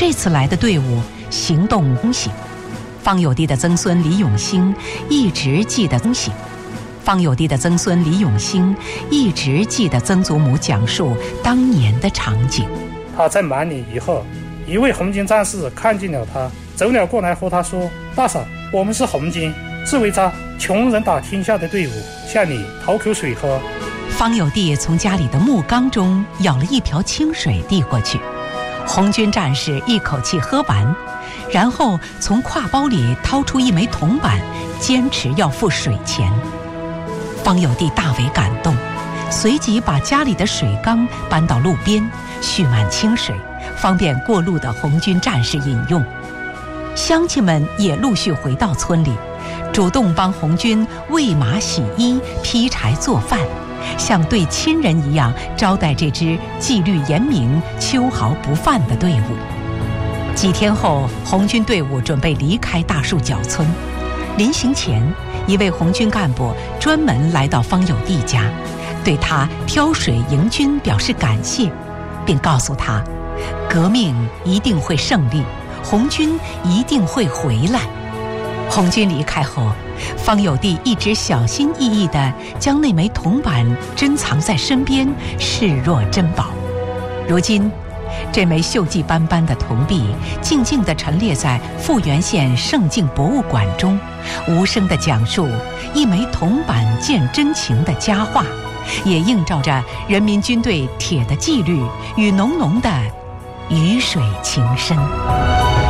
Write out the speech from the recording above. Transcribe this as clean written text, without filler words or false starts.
这次来的队伍行动东西，方有弟的曾孙李永兴一直记得东西。方有弟的曾孙李永兴一直记得曾祖母讲述当年的场景。 他在满里以后，一位红军战士看见了他，走了过来和他说：“大嫂，我们是红军，是围着穷人打天下的队伍，向你讨口水喝。” 方有弟从家里的木缸中舀了一瓢清水递过去，红军战士一口气喝完，然后从挎包里掏出一枚铜板，坚持要付水钱。方有弟大为感动，随即把家里的水缸搬到路边，蓄满清水，方便过路的红军战士饮用。乡亲们也陆续回到村里，主动帮红军喂马洗衣、劈柴做饭，像对亲人一样招待这支纪律严明、秋毫不犯的队伍。几天后，红军队伍准备离开大树角村。临行前，一位红军干部专门来到方有弟家，对他挑水迎军表示感谢，并告诉他，革命一定会胜利，红军一定会回来。红军离开后，方有弟一直小心翼翼地将那枚铜板珍藏在身边，视若珍宝。如今，这枚锈迹斑斑的铜币静静地陈列在富源县盛境博物馆中，无声地讲述一枚铜板见真情的佳话，也映照着人民军队铁的纪律与浓浓的鱼水情深。